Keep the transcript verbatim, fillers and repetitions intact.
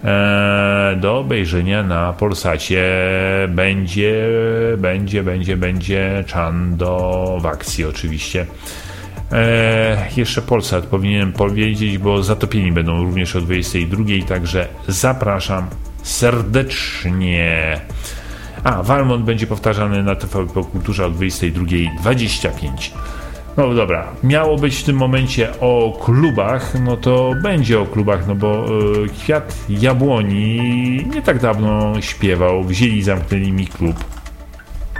e, do obejrzenia na Polsacie. Będzie, będzie, będzie, będzie Czando w akcji oczywiście. E, jeszcze Polsat powinienem powiedzieć, bo Zatopieni będą również o dwudziestej drugiej, także zapraszam serdecznie. A, Valmont będzie powtarzany na T V P Kulturze o dwudziestej drugiej dwadzieścia pięć. No dobra, miało być w tym momencie o klubach, no to będzie o klubach, no bo y, Kwiat Jabłoni nie tak dawno śpiewał, wzięli, zamknęli mi klub.